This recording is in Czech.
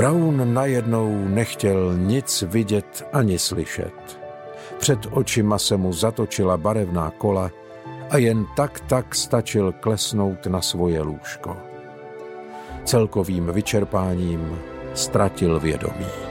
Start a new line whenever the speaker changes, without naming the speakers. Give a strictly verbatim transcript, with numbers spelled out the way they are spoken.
Brown najednou nechtěl nic vidět ani slyšet. Před očima se mu zatočila barevná kola a jen tak tak stačil klesnout na svoje lůžko. Celkovým vyčerpáním ztratil vědomí.